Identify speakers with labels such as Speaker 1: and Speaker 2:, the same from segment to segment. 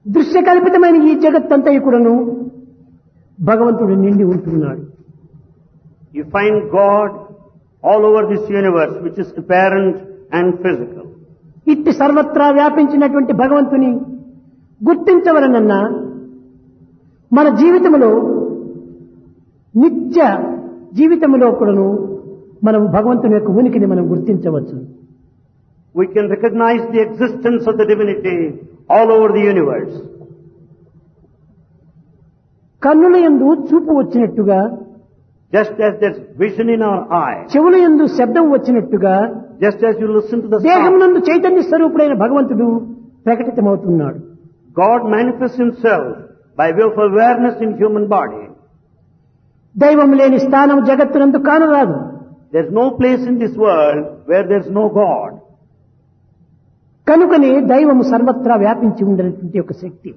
Speaker 1: దృశ్యకల్పితమైన ఈ జగత్తంతా కూడాను భగవంతుడు నిండి ఉంటున్నాడు.
Speaker 2: You find God all over this universe, which is apparent and physical.
Speaker 1: ఇట్టి సర్వత్రా వ్యాపించినటువంటి భగవంతుని గుర్తించవలనన్నా మన జీవితంలో నిత్య జీవితంలో కూడాను మనం భగవంతుని యొక్క ఉనికిని మనం గుర్తించవచ్చు.
Speaker 2: We can recognize the existence of the divinity all over the universe.
Speaker 1: కన్నుల యందు చూపు వచ్చినట్టుగా,
Speaker 2: Just as there's vision in our eye,
Speaker 1: చెవుల యందు శబ్దం వచ్చినట్టుగా,
Speaker 2: just as you listen to the
Speaker 1: దేహం
Speaker 2: sound,
Speaker 1: నందు చైతన్య స్వరూపుడైన భగవంతుడు ప్రకటితమవుతున్నాడు.
Speaker 2: God manifests himself by way of awareness in human body.
Speaker 1: దైవం లేని స్థానం జగత్తునందు కానరాదు.
Speaker 2: There's no place in this world where there's no God.
Speaker 1: కనుకనే దైవము సర్వత్రా వ్యాపించి ఉండేటువంటి ఒక శక్తి.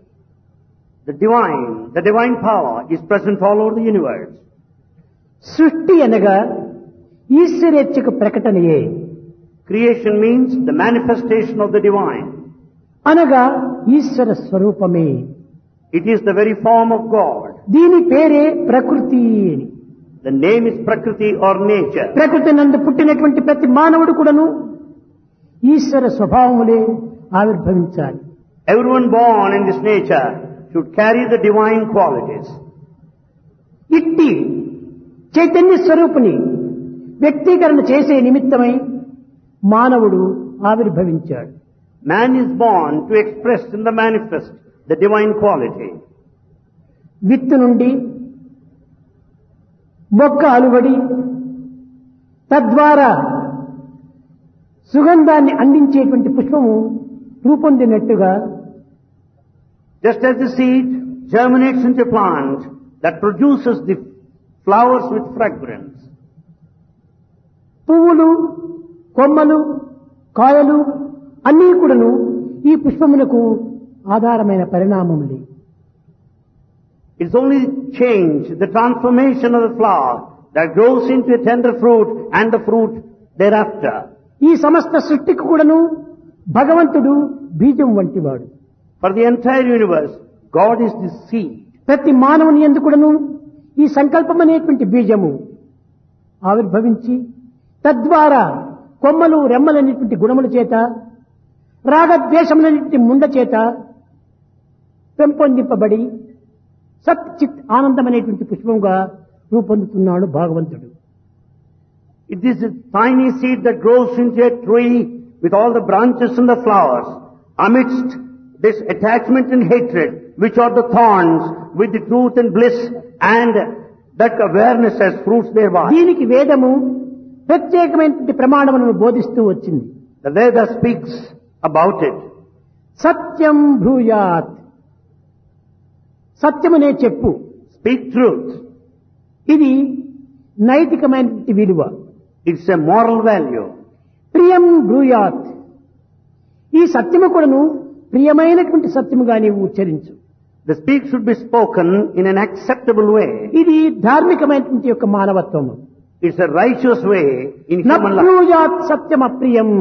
Speaker 2: The divine power is present all over the universe.
Speaker 1: సృష్టి అనగా ఈశ్వరేచ్ఛకు ప్రకటనయే.
Speaker 2: Creation means the manifestation of the divine.
Speaker 1: అనగా ఈశ్వర స్వరూపమే.
Speaker 2: It is the very form of God.
Speaker 1: దీని పేరే ప్రకృతి అని.
Speaker 2: The name is Prakriti or nature.
Speaker 1: ప్రకృతి నందు పుట్టినటువంటి ప్రతి మానవుడు కూడాను ఈశ్వర స్వభావములే ఆవిర్భవించాలి.
Speaker 2: Everyone born in this nature should carry the divine qualities.
Speaker 1: ఇట్టి చైతన్య స్వరూపుని వ్యక్తీకరణ చేసే నిమిత్తమై మానవుడు ఆవిర్భవించాడు.
Speaker 2: Man is born to express in the manifest the divine quality.
Speaker 1: విత్తు నుండి మొక్క అలువడి తద్వారా సుగంధాన్ని అందించేటువంటి పుష్పము రూపొందినట్టుగా,
Speaker 2: Just as the seed germinates into a plant that produces the flowers with fragrance,
Speaker 1: పువ్వులు, కొమ్మలు, కాయలు అన్నీ కూడాను ఈ పుష్పమునకు ఆధారమైన పరిణామములే.
Speaker 2: it's only change, the transformation of the flower that grows into a tender fruit and the fruit thereafter.
Speaker 1: ఈ సమస్త సృష్టికి కూడాను భగవంతుడు బీజం వంటివాడు.
Speaker 2: For the entire universe, God is the seed.
Speaker 1: ప్రతి మానవుని యందు కూడాను ఈ సంకల్పం అనేటువంటి బీజము ఆవిర్భవించి తద్వారా కొమ్మలు రెమ్మలనేటువంటి గుణముల చేత, రాగద్వేషములనేటువంటి ముండ చేత పెంపొందింపబడి సత్ చిత్ ఆనందం అనేటువంటి పుష్పంగా రూపొందుతున్నాడు భగవంతుడు.
Speaker 2: It is a tiny seed that grows into a tree with all the branches and the flowers. Amidst this attachment and hatred, which are the thorns, with the truth and bliss and that awareness as fruits thereby.
Speaker 1: దీనికి వేదము ప్రత్యేకమైనటువంటి ప్రమాణములను బోధిస్తూ వచ్చింది.
Speaker 2: The Veda speaks about it.
Speaker 1: సత్యం బ్రూయాత్, సత్యమునే చెప్పు.
Speaker 2: Speak truth.
Speaker 1: ఇది నైతికమైనటువంటి విలువ.
Speaker 2: It's a moral value.
Speaker 1: ప్రియం బ్రూయాత్, ఈ సత్యము కూడాను ప్రియమైనటువంటి సత్యముగా నీవు ఉచ్చరించు.
Speaker 2: The speak should be spoken in an acceptable way.
Speaker 1: ఇది ధార్మికమైనటువంటి యొక్క మానవత్వము.
Speaker 2: It's a righteous way in human life.
Speaker 1: నబ్రూయాత్ సత్యం అప్రియం,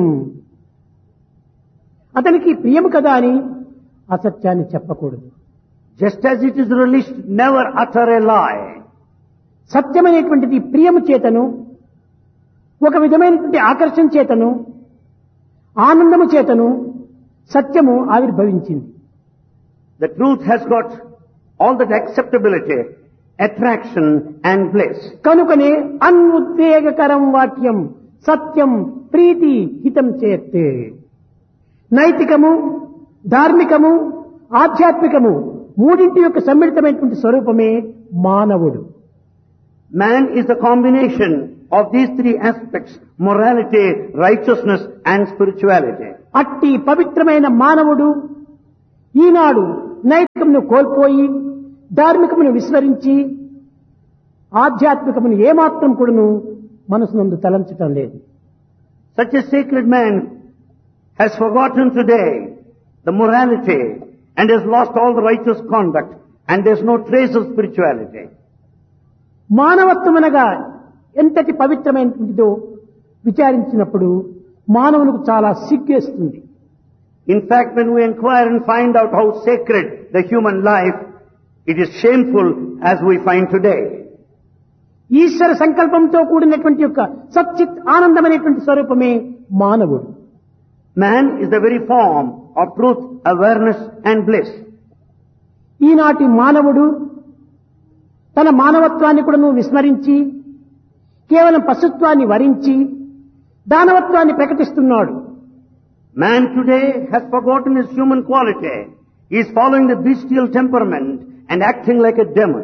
Speaker 1: అతనికి ప్రియము కదా అని అసత్యాన్ని చెప్పకూడదు.
Speaker 2: Just as it is released, never utter a lie.
Speaker 1: సత్యమైనటువంటిది ప్రియము చేతను, ఒక విధమైనటువంటి ఆకర్షణ చేతను, ఆనందము చేతను సత్యము ఆవిర్భవించింది.
Speaker 2: The truth has got all that acceptability, attraction and bliss.
Speaker 1: కనుకనే అన్ఉద్వేగకరం వాక్యం సత్యం ప్రీతి హితం చేస్తే. నైతికము, ధార్మికము, ఆధ్యాత్మికము మూడింటి యొక్క సమ్మిళితమైనటువంటి స్వరూపమే మానవుడు.
Speaker 2: Man is the combination of these three aspects: morality, righteousness and spirituality.
Speaker 1: అట్టి పవిత్రమైన మానవుడు ఈనాడు నైతికమును కోల్పోయి ధార్మికమును విస్మరించి ఆధ్యాత్మికమును ఏమాత్రం కూడాను మనసునందు తలంచటం లేదు.
Speaker 2: Such a sacred man has forgotten today the morality and has lost all the righteous conduct, and there's no trace of spirituality.
Speaker 1: మానవత్వమనగా ఎంతటి పవిత్రమైనదో విచారించినప్పుడు మానవునికి చాలా సిగ్గేస్తుంది.
Speaker 2: In fact, when we inquire and find out how sacred the human life, it is shameful as we find today.
Speaker 1: ఈశ్వర సంకల్పంతో కూడినటువంటి యొక్క సచ్చిత్ ఆనందమైనటువంటి స్వరూపమే మానవుడు.
Speaker 2: Man is the very form of truth, awareness and bliss.
Speaker 1: ఈనాటి మానవుడు తన మానవత్వాన్ని కూడా విస్మరించి కేవలం పశుత్వాన్ని వరించి దానవత్వాన్ని ప్రకటిస్తున్నాడు.
Speaker 2: Man today has forgotten his human quality. He is following the bestial temperament and acting like a demon.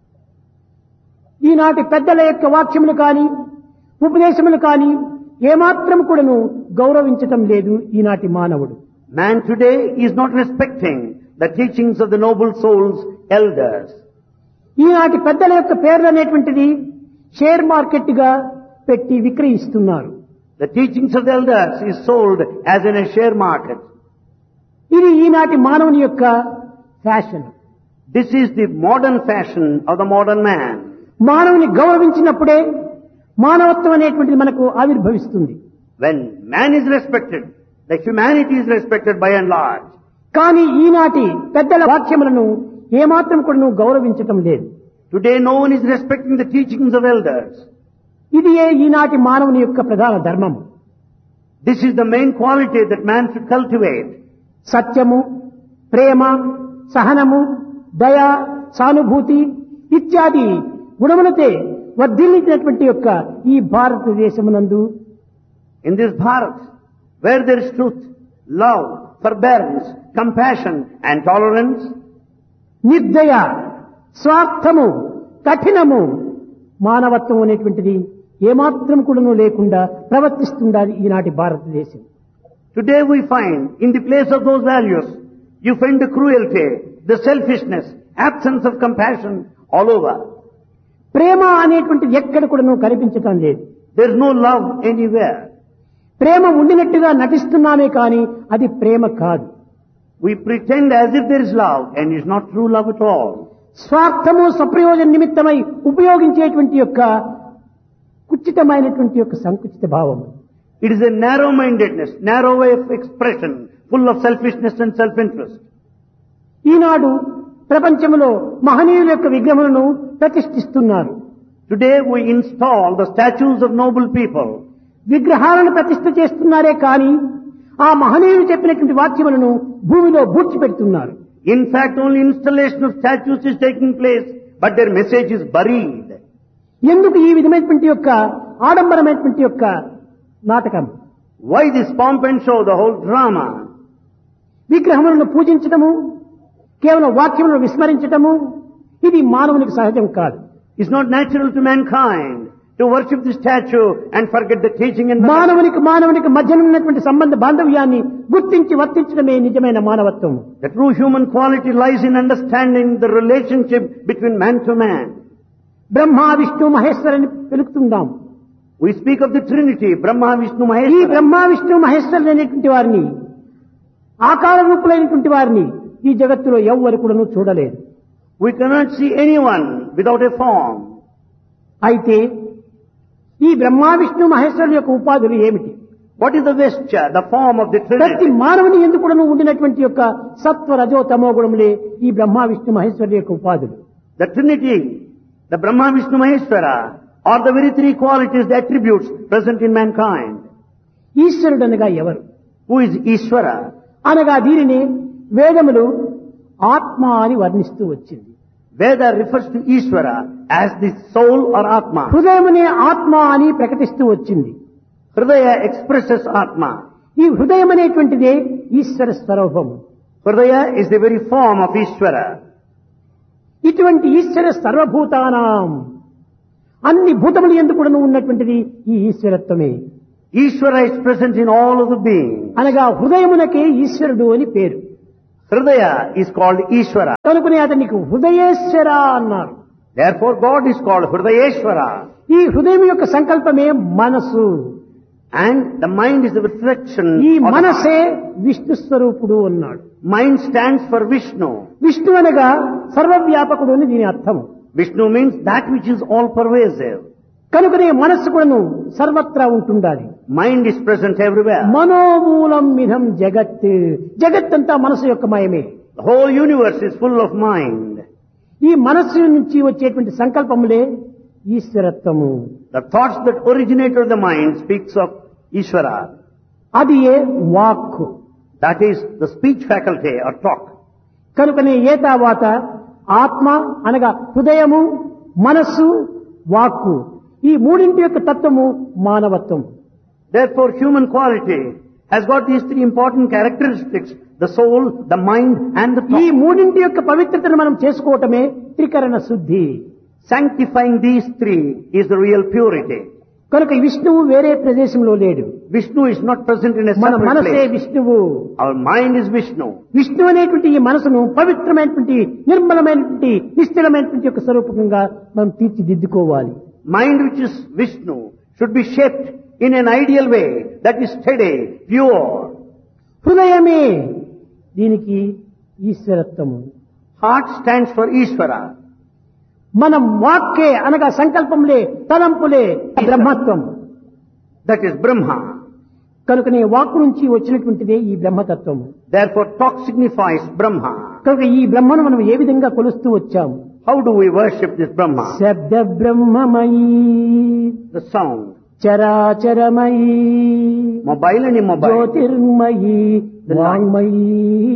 Speaker 1: ఈనాటి పెద్దల యొక్క వాక్యములు కాని ఉపదేశములు కాని ఏమాత్రం కూడాను గౌరవించటం లేదు ఈనాటి మానవుడు.
Speaker 2: Man today is not respecting the teachings of the noble souls, elders.
Speaker 1: ఈనాటి పెద్దల యొక్క పేర్లు అనేటువంటిది షేర్ మార్కెట్ గా పెట్టి విక్రయిస్తున్నారు.
Speaker 2: The teachings of the elders is sold as in a share market.
Speaker 1: ఇది ఈనాటి మానవుని యొక్క fashion.
Speaker 2: This is the modern fashion of the modern man.
Speaker 1: మానవుని గౌరవించినప్పుడే మానవత్వం అనేటువంటిది మనకు ఆవిర్భవిస్తుంది.
Speaker 2: When man is respected, the humanity is respected by and large.
Speaker 1: కానీ ఈనాటి పెద్దల వాక్యములను ఏమాత్రం కూడా గౌరవించటం లేదు.
Speaker 2: Today no one is respecting the teachings of elders.
Speaker 1: ఇదియే ఈనాటి మానవుని యొక్క ప్రధాన ధర్మము.
Speaker 2: This is the main quality that man should cultivate.
Speaker 1: సత్యము, ప్రేమ, సహనము, దయ, సానుభూతి ఇత్యాది గుణములతో వర్ధిల్లించినటువంటి యొక్క ఈ భారతదేశమునందు
Speaker 2: In this Bharat, where there is truth, love, forbearance, compassion and tolerance,
Speaker 1: నిర్దయ, స్వార్థము, కఠినము, మానవత్వం అనేటువంటిది ఏమాత్రం కూడాను లేకుండా ప్రవర్తిస్తుండాలి ఈనాటి భారతదేశం.
Speaker 2: today we find in the place of those values, you find the cruelty, the selfishness, absence of compassion all over.
Speaker 1: ప్రేమ అనేటువంటిది ఎక్కడ కూడాను కనిపించటం లేదు.
Speaker 2: There is no love anywhere.
Speaker 1: ప్రేమ ఉండినట్టుగా నటిస్తున్నామే కానీ అది ప్రేమ కాదు.
Speaker 2: We pretend as if there is love and it's not true love at all.
Speaker 1: స్వార్థము స్వప్రయోజన నిమిత్తమై ఉపయోగించేటువంటి యొక్క కుచితమైనటువంటి యొక్క సంకుచిత భావము.
Speaker 2: It is a narrow-mindedness, narrow way of expression, full of selfishness and self-interest.
Speaker 1: ఈనాడు ప్రపంచంలో మహనీయుల యొక్క విగ్రహములను ప్రతిష్ఠిస్తున్నారు.
Speaker 2: Today we install the statues of noble people.
Speaker 1: విగ్రహాలను ప్రతిష్ఠ చేస్తున్నారే కానీ ఆ మహనీయులు చెప్పినటువంటి వాక్యములను భూమిలో పూడ్చిపెడుతున్నారు.
Speaker 2: In fact, only installation of statues is taking place, but their message is buried.
Speaker 1: ఎందుకు ఈ విధమైనటువంటి యొక్క ఆడంబరమైనటువంటి యొక్క నాటకం?
Speaker 2: Why this pomp and show, the whole drama?
Speaker 1: విగ్రహములను పూజించటము, కేవలం వాక్యములను విస్మరించటము ఇది మానవునికి సహజం కాదు.
Speaker 2: It's not natural to mankind to worship the statue and forget the teaching and
Speaker 1: మానవునికి మధ్యన ఉన్నటువంటి సంబంధ బాంధవ్యాన్ని గుర్తించి వర్తించడమే నిజమైన మానవత్వం.
Speaker 2: The true human quality lies in understanding the relationship between man to man.
Speaker 1: Brahma, Vishnu, మహేశ్వరుని పిలుపుతుందాం.
Speaker 2: We speak of the Trinity, Brahma, Vishnu,
Speaker 1: ఈ
Speaker 2: Maheshwara.
Speaker 1: బ్రహ్మ, విష్ణు, మహేశ్వరులు అనేటువంటి వారిని, ఆకార రూపులైనటువంటి వారిని ఈ జగత్తులో ఎవ్వరు కూడాను చూడలేదు.
Speaker 2: We cannot see anyone without a form.
Speaker 1: అయితే ఈ బ్రహ్మ, విష్ణు, మహేశ్వరుల యొక్క ఉపాధులు ఏమిటి?
Speaker 2: What is the vesture, the form of the
Speaker 1: ప్రతి
Speaker 2: Trinity?
Speaker 1: మానవుని ఎందుకు కూడాను ఉండినటువంటి యొక్క సత్వ, రజో, తమో గుణములే ఈ బ్రహ్మ, విష్ణు, మహేశ్వరుల యొక్క ఉపాధులు.
Speaker 2: The Trinity, the Brahma, Vishnu, Maheshwara are the very three qualities, the attributes present in mankind.
Speaker 1: ఈశ్వరుడు అనగా ఎవరు?
Speaker 2: Who is Ishvara?
Speaker 1: అనగా దీనిని వేదములు ఆత్మ అని వర్ణిస్తూ వచ్చింది.
Speaker 2: Veda refers to Ishvara as the soul or Atma.
Speaker 1: హృదయమునే ఆత్మ అని ప్రకటిస్తూ వచ్చింది.
Speaker 2: Hridaya expresses Atma.
Speaker 1: ఈ హృదయం అనేటువంటిదే ఈశ్వర స్వరూపము.
Speaker 2: Hridaya is the very form of Ishvara.
Speaker 1: ఇటువంటి ఈశ్వర సర్వభూతానాం, అన్ని భూతములు ఎందుకు కూడాను ఉన్నటువంటిది ఈ ఈశ్వరత్వమే.
Speaker 2: Ishvara is present in all of the beings.
Speaker 1: అనగా హృదయమునకే ఈశ్వరుడు అని పేరు.
Speaker 2: Hridaya is called Ishvara.
Speaker 1: కనుకునే అతనికి హృదయేశ్వర అన్నారు.
Speaker 2: Therefore God is called Hridayeshvara.
Speaker 1: ఈ హృదయం యొక్క సంకల్పమే మనసు.
Speaker 2: And the mind is the reflection
Speaker 1: ఈ
Speaker 2: of the
Speaker 1: మనసే విష్ణు స్వరూపుడు అన్నాడు.
Speaker 2: mind stands for Vishnu.
Speaker 1: Vishnu అనగా సర్వవ్యాపకుడు అని దీని అర్థం.
Speaker 2: Vishnu means that which is all pervasive.
Speaker 1: కనుకనే మనస్సు కూడాను సర్వత్రా ఉంటుండాలి.
Speaker 2: Mind is present everywhere.
Speaker 1: మనోమూలం మిథం జగత్. జగత్తంతా మనసు యొక్క మయమే.
Speaker 2: The whole universe is full of mind.
Speaker 1: ఈ మనస్సు నుంచి వచ్చేటువంటి సంకల్పములే ఈశ్వరత్వము.
Speaker 2: The thoughts that originate from the mind speaks of Ishvara.
Speaker 1: అది ఏ వాక్కు.
Speaker 2: That is the speech faculty or talk.
Speaker 1: కనుకనే ఏతావాత ఆత్మ అనగా హృదయము, మనస్సు, వాక్కు ఈ మూడింటి యొక్క తత్వము మానవత్వం.
Speaker 2: Therefore, human quality has got these three important characteristics: the soul, the mind, and the
Speaker 1: ఈ
Speaker 2: thought.
Speaker 1: మూడింటి యొక్క పవిత్రతను మనం చేసుకోవటమే త్రికరణ శుద్ధి.
Speaker 2: Sanctifying these three is the real purity.
Speaker 1: కనుక విష్ణువు వేరే ప్రదేశంలో లేడు.
Speaker 2: Vishnu is not present in a
Speaker 1: మన
Speaker 2: separate
Speaker 1: మనసే
Speaker 2: place.
Speaker 1: విష్ణువు.
Speaker 2: Our mind is Vishnu.
Speaker 1: Vishnu అనేటువంటి ఈ మనసును పవిత్రమైనటువంటి నిర్మలమైనటువంటి నిశ్చలమైనటువంటి యొక్క స్వరూపంగా మనం తీర్చిదిద్దుకోవాలి.
Speaker 2: Mind which is Vishnu should be shaped in an ideal way that is steady, pure.
Speaker 1: హృదయమే దీనికి ఈశ్వరత్వము.
Speaker 2: Heart stands for Ishvara.
Speaker 1: మనం వాక్కే అనగా సంకల్పంలే, తలంపులే బ్రహ్మత్వం.
Speaker 2: That is Brahma.
Speaker 1: కనుకనే వాక్కు నుంచి వచ్చినటువంటిదే ఈ బ్రహ్మతత్వము.
Speaker 2: Therefore, talk signifies Brahma.
Speaker 1: కనుక ఈ బ్రహ్మను మనం ఏ విధంగా కొలుస్తూ వచ్చాము?
Speaker 2: How do we worship this Brahma?
Speaker 1: శబ్ద బ్రహ్మమయీ,
Speaker 2: The sound.
Speaker 1: చరాచరమయీ,
Speaker 2: Mobile and immobile.
Speaker 1: Jyothirmayi, వాంగ్మయీ.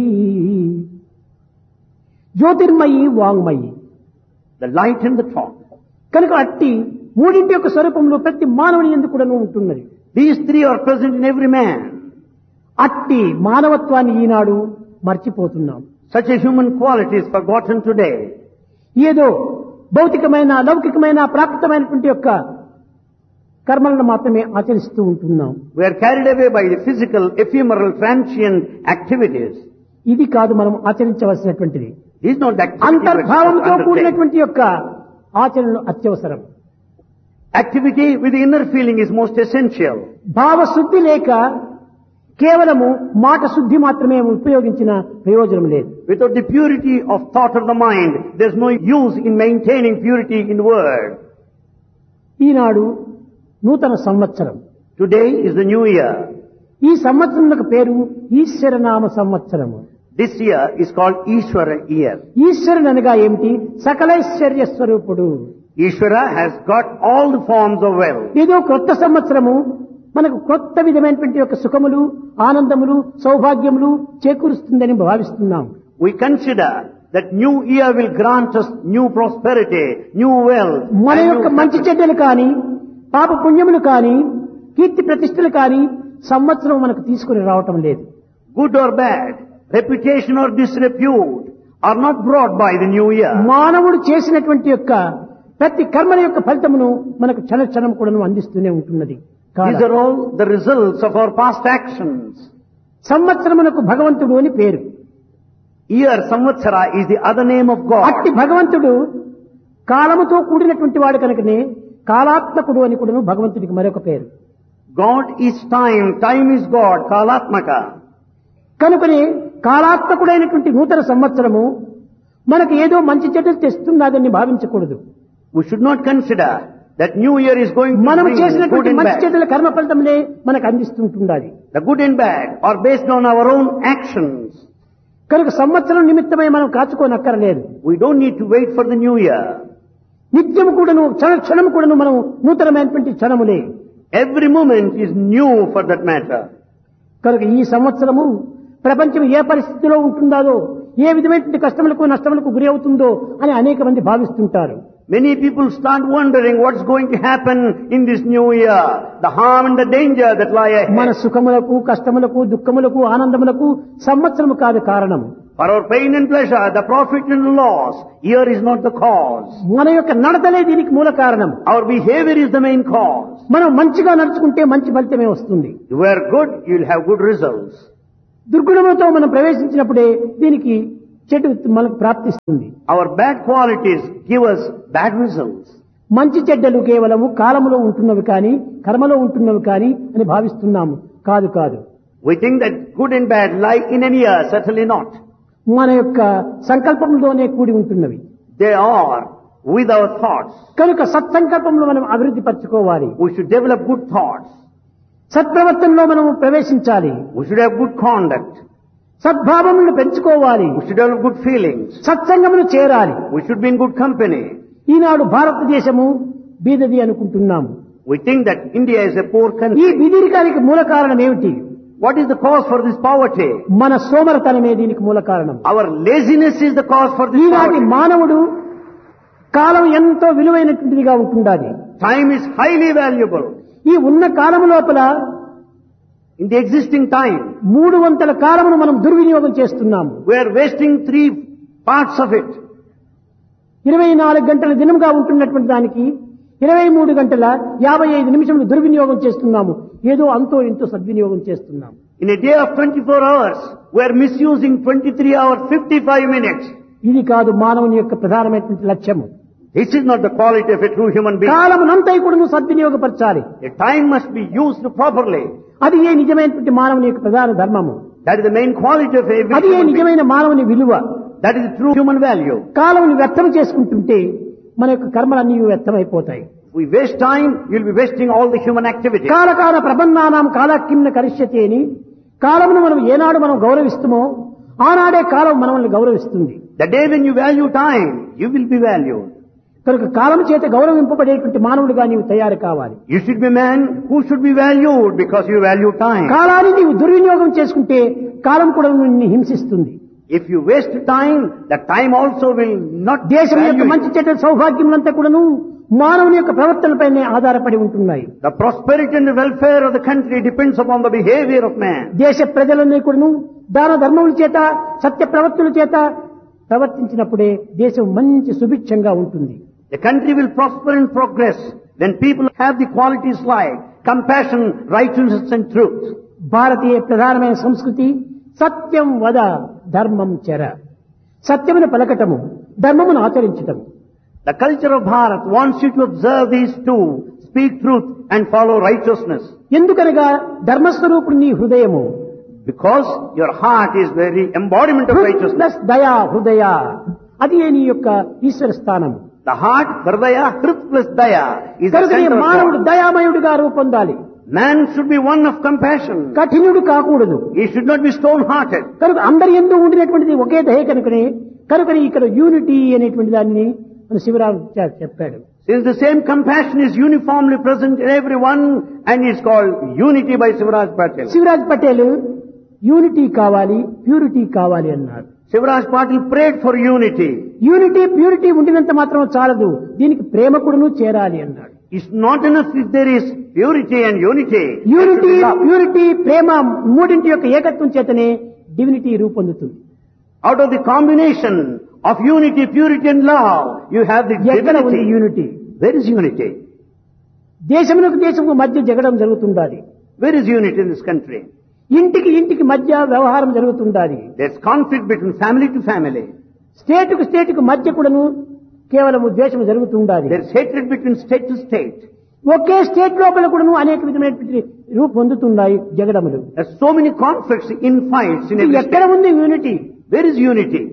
Speaker 1: Jyothirmayi, వాంగ్మయీ.
Speaker 2: The light and the thought.
Speaker 1: కనుక అట్టి మూడింటి యొక్క స్వరూపంలో ప్రతి మానవుని ఎందుకు కూడా ఉంటున్నది.
Speaker 2: These three are present in every man.
Speaker 1: అట్టి మానవత్వాన్ని ఈనాడు మర్చిపోతున్నాం.
Speaker 2: Such a human quality is forgotten today.
Speaker 1: ఏదో భౌతికమైన, లౌకికమైన, ప్రాకృతమైనటువంటి యొక్క కర్మలను మాత్రమే ఆచరిస్తూ ఉంటున్నాం.
Speaker 2: We are carried away by the physical, ephemeral, transient activities.
Speaker 1: ఇది కాదు మనం ఆచరించవలసినటువంటిది.
Speaker 2: This is not the activity
Speaker 1: అంతర్భావంతో
Speaker 2: we should undertake.
Speaker 1: కూడినటువంటి యొక్క ఆచరణలు అత్యవసరం.
Speaker 2: Activity with the inner feeling is most essential.
Speaker 1: భావశుద్ధి లేక కేవలము మాట శుద్ధి మాత్రమే ఉపయోగించిన ప్రయోజనం లేదు.
Speaker 2: Without the purity of thought of the mind, there is no use in maintaining purity in word.
Speaker 1: ఈనాడు నూతన సంవత్సరం.
Speaker 2: Today is the new year.
Speaker 1: ఈ సంవత్సరములకు పేరు ఈశ్వరనామ సంవత్సరము.
Speaker 2: This year is called Ishvara year.
Speaker 1: ఈశ్వరుడు అనగా ఏమిటి? సకలైశ్వర్య స్వరూపుడు.
Speaker 2: Ishvara has got all the forms of wealth.
Speaker 1: ఏదో కొత్త సంవత్సరము మనకు కొత్త విధమైనటువంటి యొక్క సుఖములు, ఆనందములు, సౌభాగ్యములు చేకూరుస్తుందని భావిస్తున్నాం.
Speaker 2: We consider that new year will grant us new prosperity, new wealth.
Speaker 1: మన
Speaker 2: and
Speaker 1: యొక్క
Speaker 2: new
Speaker 1: మంచి
Speaker 2: success.
Speaker 1: చెడ్డలు కానీ, పాప పుణ్యములు కానీ, కీర్తి ప్రతిష్టలు కానీ సంవత్సరం మనకు తీసుకుని రావటం లేదు.
Speaker 2: Good or bad, reputation or disrepute are not brought by the new year.
Speaker 1: మానవుడు చేసినటువంటి యొక్క ప్రతి కర్మల యొక్క ఫలితమును మనకు క్షణ క్షణం కూడా అందిస్తూనే ఉంటున్నది.
Speaker 2: These are all the results of our past actions.
Speaker 1: సంవత్సరమునకు భగవంతుడు అని పేరు.
Speaker 2: Year, Samvatsara, is the other name of God.
Speaker 1: అట్టి భగవంతుడు కాలముతో కూడినటువంటి వాడు కనుకనే కాలాత్మకుడు అని కూడా భగవంతుడికి మరొక పేరు.
Speaker 2: God is time, time is God, Kalatmaka.
Speaker 1: కనుకనే కాలాత్మకుడైనటువంటి నూతన సంవత్సరము మనకు ఏదో మంచి చెడ్డలు తెస్తున్నదని భావించకూడదు.
Speaker 2: We should not consider that new year is going to
Speaker 1: మనం
Speaker 2: bring good
Speaker 1: చేసినటువంటి
Speaker 2: and
Speaker 1: మంచి
Speaker 2: bad.
Speaker 1: చెడ్డల కర్మ ఫలితములే మనకు అందిస్తుంటుండాలి.
Speaker 2: The good and bad are based on our own actions.
Speaker 1: కనుక సంవత్సరం నిమిత్తమై మనం కాచుకోనక్కరలేదు.
Speaker 2: We don't need to wait for the new year.
Speaker 1: నిత్యం కూడాను, క్షణ క్షణం కూడాను మనం నూతనమైనటువంటి క్షణములే.
Speaker 2: Every moment is new for that matter.
Speaker 1: కనుక ఈ సంవత్సరము ప్రపంచం ఏ పరిస్థితిలో ఉంటుందో, ఏ విధమైనటువంటి కష్టములకు నష్టములకు గురి అవుతుందో అని అనేక మంది భావిస్తుంటారు.
Speaker 2: Many people start wondering what's going to happen in this new year, the harm and the danger that lie
Speaker 1: మన
Speaker 2: ahead.
Speaker 1: సుఖములకు, కష్టములకు, దుఃఖములకు, ఆనందములకు సంవత్సరము కాదు కారణం.
Speaker 2: For our pain and pleasure, the profit and loss, year is not the cause.
Speaker 1: మన యొక్క నడతలే దీనికి మూల కారణం.
Speaker 2: Our behavior is the main cause.
Speaker 1: మనం మంచిగా నడుచుకుంటే మంచి ఫలితమే వస్తుంది.
Speaker 2: If you are good, you will have good results.
Speaker 1: దుర్గుణములతో మనం ప్రవేశించినప్పుడే దీనికి చెడు మనకు ప్రాప్తిస్తుంది.
Speaker 2: Our bad qualities give us bad results.
Speaker 1: మంచి చెడ్డలు కేవలము కాలములో ఉంటున్నవి కానీ, కర్మలో ఉంటున్నవి కానీ అని భావిస్తున్నాము. కాదు కాదు.
Speaker 2: We think that good and bad lie in an year, certainly not.
Speaker 1: మన యొక్క సంకల్పంలోనే కూడి ఉంటున్నవి.
Speaker 2: They are with our thoughts.
Speaker 1: కనుక సత్సంకల్పంలో మనం అభివృద్ధి పరచుకోవాలి.
Speaker 2: We should develop good thoughts.
Speaker 1: సత్ప్రవర్తనలో మనం ప్రవేశించాలి.
Speaker 2: We should have good conduct.
Speaker 1: సద్భావములను పెంచుకోవాలి.
Speaker 2: We should develop good feelings.
Speaker 1: సత్సంగమును చేరాలి.
Speaker 2: We should be in good company.
Speaker 1: ఈనాడు భారతదేశము బీదది అనుకుంటున్నాము.
Speaker 2: We think that India is a poor
Speaker 1: ఈ
Speaker 2: country.
Speaker 1: బీదరికానికి మూల కారణం ఏమిటి?
Speaker 2: What is the cause for this poverty?
Speaker 1: మన సోమరతనమే దీనికి మూల కారణం.
Speaker 2: Our laziness is the cause for this
Speaker 1: ఈనాటి
Speaker 2: poverty.
Speaker 1: మానవుడు కాలం ఎంతో విలువైనటువంటిదిగా ఉంటుండాలి.
Speaker 2: Time is highly valuable.
Speaker 1: ఈ ఉన్న కాలం లోపల
Speaker 2: In the existing time,
Speaker 1: 300 కాలమును మనం దుర్వినియోగం చేస్తున్నాము.
Speaker 2: we are wasting 3 parts of it.
Speaker 1: 24 గంటల దినంగా ఉంటున్నటువంటి దానికి 23 గంటల 55 నిమిషములు దుర్వినియోగం చేస్తున్నాము. ఏదో అంతో ఇంతో సద్వినియోగం చేస్తున్నాము.
Speaker 2: In a day of 24 hours, we are misusing 23 hours 55 minutes.
Speaker 1: ఇది కాదు మానవుని యొక్క ప్రధానమైనటువంటి లక్ష్యము.
Speaker 2: This is not the quality of a true human being.
Speaker 1: కాలమునంతా కూడా సద్వినియోగపరచాలి.
Speaker 2: A time must be used properly.
Speaker 1: అది ఏ నిజమైనటువంటి మానవుని యొక్క ప్రధాన ధర్మము.
Speaker 2: That is the main quality of every
Speaker 1: అది ఏ
Speaker 2: human being.
Speaker 1: నిజమైన మానవుని విలువ.
Speaker 2: That is the true human value.
Speaker 1: కాలముని వ్యర్థం చేసుకుంటుంటే మన యొక్క కర్మలన్నీ వ్యర్థమైపోతాయి.
Speaker 2: We waste time, you'll be wasting all the human activity.
Speaker 1: కాలకాల ప్రబంధానాం కాలకిమ్న కరిష్యతి అని కాలమును మనం ఏనాడు మనం గౌరవిస్తామో ఆనాడే కాలం మనల్ని గౌరవిస్తుంది.
Speaker 2: The day when you value time, you will be valued.
Speaker 1: కనుక కాలం చేత గౌరవింపబడేటువంటి మానవుడిగా నీవు తయారు కావాలి.
Speaker 2: You should be a man who should be valued because you value time.
Speaker 1: కాలాన్ని నీవు దుర్వినియోగం చేసుకుంటే కాలం కూడా నిన్ను హింసిస్తుంది.
Speaker 2: If you waste time, the time also will not
Speaker 1: దేశం యొక్క
Speaker 2: value
Speaker 1: మంచి
Speaker 2: you.
Speaker 1: చెడ్డ సౌభాగ్యములంతా కూడాను మానవుని యొక్క ప్రవర్తనపైనే ఆధారపడి ఉంటున్నాయి.
Speaker 2: The prosperity and the welfare of the country depends upon the behavior of man.
Speaker 1: దేశ ప్రజలన్నీ కూడాను దాన ధర్మముల చేత సత్య ప్రవర్తనల చేత ప్రవర్తించినప్పుడే దేశం మంచి సుభిక్షంగా ఉంటుంది.
Speaker 2: The country will prosper and progress when people have the qualities like compassion, righteousness and truth.
Speaker 1: భారతీయ ప్రధానమైన సంస్కృతి సత్యం వద ధర్మం చర. సత్యమును పలకటము, ధర్మమును ఆచరించటము.
Speaker 2: The culture of Bharat wants you to observe these two, speak truth and follow righteousness.
Speaker 1: ఎందుకనగా ధర్మస్వరూపుడు నీ హృదయము.
Speaker 2: Because your heart is the embodiment of righteousness.
Speaker 1: Plus దయా హృదయ, అది నీ యొక్క ఈశ్వర స్థానం.
Speaker 2: The heart, Hridaya, Hrit plus Daya is the
Speaker 1: కనుక
Speaker 2: center of
Speaker 1: మానవుడు
Speaker 2: God.
Speaker 1: దయామయుడిగా రూపొందాలి.
Speaker 2: Man should be one of compassion.
Speaker 1: కఠినుడు కాకూడదు.
Speaker 2: He should not be stone-hearted.
Speaker 1: కనుక అందరి యందు ఉండినటువంటిది ఒకే దయ కనుకనే ఇక్కడ యూనిటీ అనేటువంటి దాన్ని మన శివరాం చెప్పాడు.
Speaker 2: Since the same compassion is uniformly present in everyone and is called unity by Sivaraj Patel.
Speaker 1: Shivraj Patel unity కావాలి, ప్యూరిటీ కావాలి అన్నారు.
Speaker 2: Sivaraj Patel prayed for unity.
Speaker 1: Unity purity ఉండినంత మాత్రం చాలదు, దీనికి ప్రేమ కూడాను చేరాలి అన్నాడు.
Speaker 2: It's not enough if there is purity and unity.
Speaker 1: Unity purity ప్రేమ మూడింటి యొక్క ఏకత్వం చేతనే divinity రూపొందుతుంది.
Speaker 2: Out of the combination of unity, purity and love, you have the
Speaker 1: ఎక్కడ ఉంది
Speaker 2: divinity.
Speaker 1: Unity?
Speaker 2: Where is unity?
Speaker 1: దేశమునకు దేశము మధ్య జగడం జరుగుతుండాలి.
Speaker 2: Where is unity in this country?
Speaker 1: ఇంటికి ఇంటికి మధ్య వ్యవహారం జరుగుతుండాలి.
Speaker 2: There's conflict between family to family.
Speaker 1: స్టేటుకు స్టేటుకు మధ్య కూడాను కేవలం ద్వేషం జరుగుతుండాలి.
Speaker 2: There's hatred between state to state.
Speaker 1: Okay state లోపల కూడాను అనేక విధమైనటువంటి రూపు పొందుతున్నాయి జగడములు.
Speaker 2: There's so many conflicts, infights in every
Speaker 1: ఎక్కడ
Speaker 2: state.
Speaker 1: ఉంది unity?
Speaker 2: Where is unity?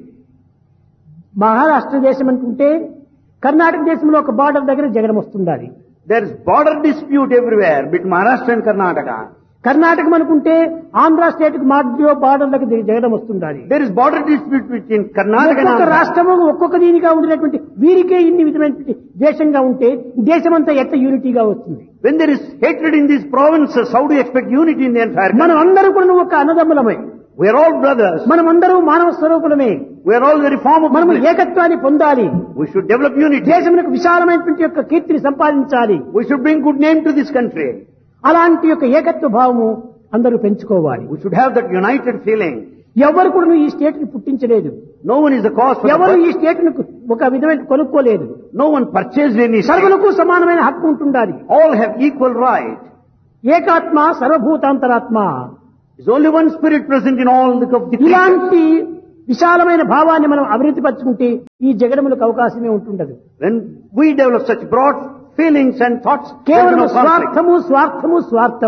Speaker 1: Maharashtra దేశం అనుకుంటే కర్ణాటక దేశంలో ఒక బార్డర్ దగ్గర జగడం వస్తుండాలి.
Speaker 2: There's border dispute everywhere between Maharashtra and Karnataka.
Speaker 1: కర్ణాటకం అనుకుంటే ఆంధ్ర స్టేట్ కు మధ్య బార్డర్ దగ్గర జగడం వస్తుండాలి.
Speaker 2: There is border dispute between Karnataka and
Speaker 1: ఒక్కొక్క
Speaker 2: Andhra.
Speaker 1: రాష్ట్రము ఒక్కొక్క దీనిగా ఉండినటువంటి వీరికే ఇన్ని విధమైనటువంటి ద్వేషంగా ఉంటే దేశమంతా ఎట్ట యూనిటీగా వస్తుంది?
Speaker 2: When there is hatred in these provinces, how do you expect unity in the entire
Speaker 1: మనం
Speaker 2: country?
Speaker 1: అందరూ కూడా ఒక అన్నదమ్ములమే.
Speaker 2: We are all brothers.
Speaker 1: మనం అందరూ మానవ స్వరూపులమే.
Speaker 2: We are all very form of
Speaker 1: మనము
Speaker 2: people.
Speaker 1: ఏకత్వాన్ని పొందాలి.
Speaker 2: We should develop unity.
Speaker 1: దేశమునకు విశాలమైనటువంటి యొక్క కీర్తిని సంపాదించాలి.
Speaker 2: We should bring good name to this country.
Speaker 1: అలాంటి యొక్క ఏకత్వ భావము అందరూ పెంచుకోవాలి.
Speaker 2: We should have that united feeling.
Speaker 1: ఎవరు కూడా ఈ స్టేట్ ని పుట్టించలేదు.
Speaker 2: No one is the cause for
Speaker 1: ఎవరు
Speaker 2: the
Speaker 1: ఈ స్టేట్ ను ఒక విధమైన కొనుక్కోలేదు.
Speaker 2: No one purchased any state.
Speaker 1: సర్వులకు సమానమైన హక్కు ఉంటుండాలి.
Speaker 2: All have equal right.
Speaker 1: ఏకాత్మ సర్వభూతాంతరాత్మ.
Speaker 2: There's only one spirit present in all the creatures.
Speaker 1: ఇలాంటి విశాలమైన భావాన్ని మనం అభివృద్ధి పరచుకుంటే ఈ జగడములకు అవకాశమే ఉంటుండదు.
Speaker 2: When we develop such broad feelings and thoughts, there is
Speaker 1: కేవలం
Speaker 2: no conflict.
Speaker 1: స్వార్థము స్వార్థము స్వార్థము.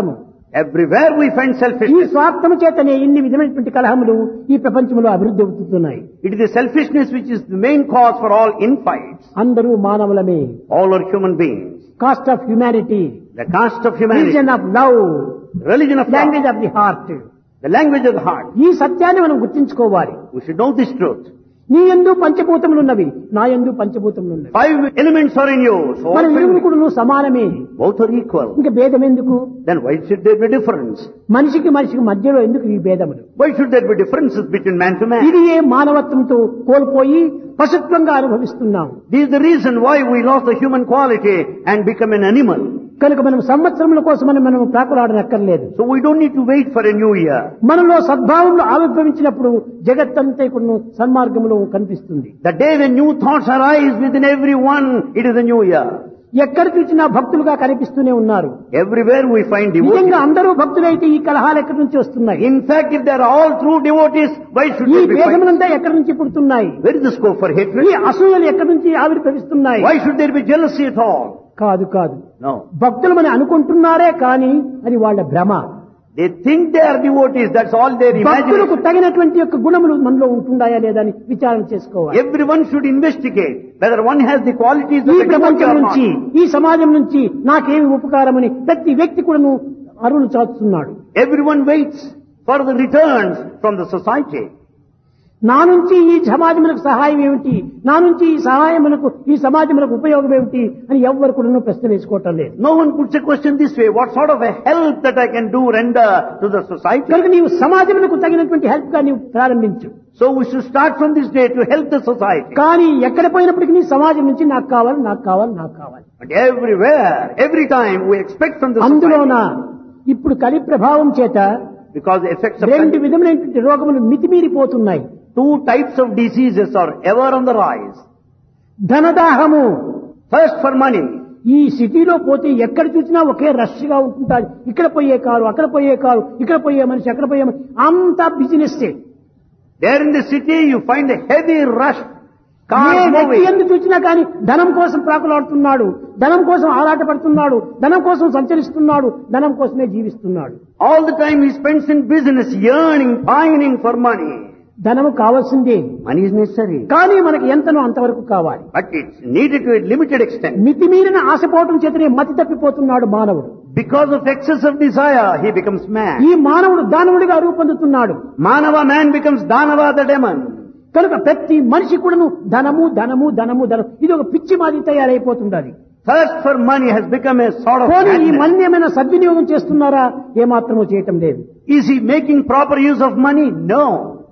Speaker 2: Everywhere we find
Speaker 1: ఈ
Speaker 2: selfishness.
Speaker 1: స్వార్థము చేతనే ఇన్ని విధమైనటువంటి కలహములు ఈ ప్రపంచంలో అభివృద్ధి అవుతున్నాయి.
Speaker 2: It is the selfishness which is the main cause for all infights.
Speaker 1: అందరూ మానవులమే.
Speaker 2: All are human beings.
Speaker 1: Cost of humanity,
Speaker 2: The caste of humanity,
Speaker 1: religion of love,
Speaker 2: religion of love,
Speaker 1: language of the heart.
Speaker 2: the language of the heart.
Speaker 1: ఈ సత్యాన్ని మనం గుర్తించుకోవాలి.
Speaker 2: We should know this truth.
Speaker 1: నీ యందు పంచభూతములున్నవి, నా యందు పంచభూతములున్నవి.
Speaker 2: 5 elements are in you. So
Speaker 1: మన
Speaker 2: all
Speaker 1: ఇరువురు
Speaker 2: five-
Speaker 1: కూడా సమానమే.
Speaker 2: both are equal.
Speaker 1: ఇంకా భేదం ఎందుకు?
Speaker 2: Then why should there be difference?
Speaker 1: మనిషికి మనిషికి మధ్యలో ఎందుకు ఈ భేదములు?
Speaker 2: Why should there be differences between man to man?
Speaker 1: ఇది ఏ మానవత్వంతో కోల్పోయి పశుత్వంగా అనుభవిస్తున్నాం.
Speaker 2: This is the reason why we lost the human quality and become an animal.
Speaker 1: కనుక మనం సంవత్సరముల కోసం మనం ప్రాకులాడనక్కర్లేదు.
Speaker 2: So we don't need to wait for a new year.
Speaker 1: మనలో సద్భావంలో ఆవిర్భవించినప్పుడు జగత్తంతా కూడా సన్మార్గంలో కనిపిస్తుంది.
Speaker 2: The day when new thoughts arise within everyone, it is a new year.
Speaker 1: ఎక్కడ చూసినా భక్తులుగా కనిపిస్తూనే ఉన్నారు.
Speaker 2: Everywhere we find
Speaker 1: నిజంగా
Speaker 2: devotees.
Speaker 1: అందరూ భక్తులైతే ఈ కలహాలు ఎక్కడి నుంచి వస్తున్నాయి?
Speaker 2: In fact, if they are all true devotees, why should
Speaker 1: ఈ
Speaker 2: they be fighting?
Speaker 1: భేదములంతా ఎక్కడి నుంచి పుడుతున్నాయి?
Speaker 2: Where is the scope for
Speaker 1: ఈ
Speaker 2: hatred?
Speaker 1: అసూయలు ఎక్కడి నుంచి ఆవిర్భవిస్తున్నాయి?
Speaker 2: Why should there be jealousy at all?
Speaker 1: కాదు కాదు,
Speaker 2: No.
Speaker 1: భక్తులమని అనుకుంటున్నారే కానీ అది వాళ్ళ భ్రమ.
Speaker 2: They think they are devotees, that's all their
Speaker 1: భక్తులకు
Speaker 2: imagination.
Speaker 1: తగినటువంటి యొక్క గుణములు మనలో ఉంటున్నాయా లేదా అని విచారణ చేసుకోవాలి.
Speaker 2: Everyone should investigate whether one has the qualities
Speaker 1: ఈ
Speaker 2: of a devotee
Speaker 1: ప్రపంచం
Speaker 2: or
Speaker 1: నుంచి,
Speaker 2: not.
Speaker 1: ఈ సమాజం నుంచి నాకేమి ఉపకారమని ప్రతి వ్యక్తి కూడాను అరువులు చాచుతున్నాడు.
Speaker 2: Everyone waits for the returns from the society.
Speaker 1: నా నుంచి ఈ సమాజములకు సహాయం ఏమిటి, నా నుంచి ఈ సహాయములకు ఈ సమాజములకు ఉపయోగం ఏమిటి అని ఎవ్వరు కూడా ప్రశ్న వేసుకోవటం లేదు.
Speaker 2: No one puts a question this way, what sort of a help that I can do render to the society?
Speaker 1: కనుక నీవు సమాజములకు తగినటువంటి హెల్ప్ గా నీవు ప్రారంభించు.
Speaker 2: So we should start from this day to help the society.
Speaker 1: కానీ ఎక్కడ పోయినప్పటికీ నీ సమాజం నుంచి నాకు కావాలి, నాకు కావాలి, నాకు కావాలి.
Speaker 2: But everywhere, every time we expect from the
Speaker 1: అందులోన
Speaker 2: society.
Speaker 1: ఇప్పుడు కలి ప్రభావం చేత
Speaker 2: Because the effects of
Speaker 1: 2 విధములైనటువంటి రోగములు మితిమీరిపోతున్నాయి.
Speaker 2: 2 types of diseases are ever on the rise.
Speaker 1: ధనదాహము,
Speaker 2: First for money.
Speaker 1: ఈ సిటీలో పోతే ఎక్కడ చూసినా ఒకే రష్ గా ఉంటుంటారు. ఇక్కడ పోయే కారు, అక్కడ పోయే కారు, ఇక్కడ పోయే మనిషి, అక్కడ పోయే మనిషి, అంతా business.
Speaker 2: There in the city you find a heavy rush.
Speaker 1: A
Speaker 2: Cars
Speaker 1: వ్యక్తి
Speaker 2: moving.
Speaker 1: ఎందుకు చూసినా కానీ ధనం కోసం ప్రాకులాడుతున్నాడు, ధనం కోసం ఆరాటపడుతున్నాడు, ధనం కోసం సంచరిస్తున్నాడు, ధనం కోసమే జీవిస్తున్నాడు.
Speaker 2: All the time he spends in business, yearning, pining for money.
Speaker 1: ధనము కావాల్సిందే,
Speaker 2: Money is necessary.
Speaker 1: కానీ మనకి ఎంతనో అంతవరకు కావాలి.
Speaker 2: But it's needed to a limited extent.
Speaker 1: మితిమీరిన ఆశపోవటం చేతనే మతి తప్పిపోతున్నాడు మానవుడు.
Speaker 2: Because of excess of desire, he becomes mad.
Speaker 1: ఈ మానవుడు దానవుడిగా రూపొందుతున్నాడు.
Speaker 2: Manava man becomes Danava the demon.
Speaker 1: కనుక ప్రతి మనిషి కూడాను ధనము ధనము ధనము ధనం, ఇది ఒక పిచ్చి మాది తయారైపోతుండాలి.
Speaker 2: Thirst for money has become a sort of
Speaker 1: పోనీ ఈ
Speaker 2: madness.
Speaker 1: మన్ని ఏమైనా సద్వినియోగం చేస్తున్నారా? ఏమాత్రమూ చేయటం లేదు.
Speaker 2: Is he making proper use of money? No.